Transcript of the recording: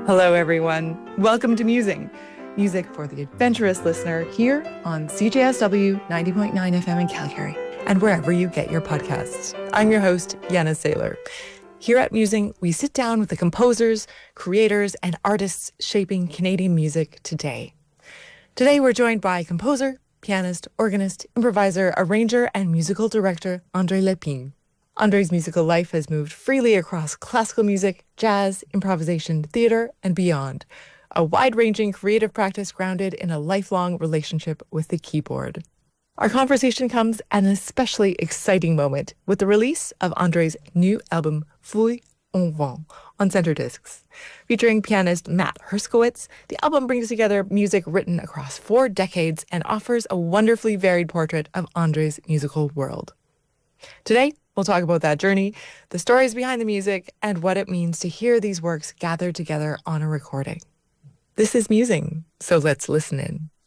Hello, everyone. Welcome to Musing, music for the adventurous listener here on CJSW 90.9 FM in Calgary and wherever you get your podcasts. I'm your host, Yana Saylor. Here at Musing, we sit down with the composers, creators, and artists shaping Canadian music today. Today, we're joined by composer, pianist, organist, improviser, arranger, and musical director André Lépine. André's musical life has moved freely across classical music, jazz, improvisation, theater, and beyond. A wide-ranging creative practice grounded in a lifelong relationship with the keyboard. Our conversation comes at an especially exciting moment with the release of André's new album, Fouille en Vent, on Center Discs. Featuring pianist Matt Herskowitz, the album brings together music written across 4 decades and offers a wonderfully varied portrait of André's musical world. Today, we'll talk about that journey, the stories behind the music, and what it means to hear these works gathered together on a recording. This is Musing, so let's listen in.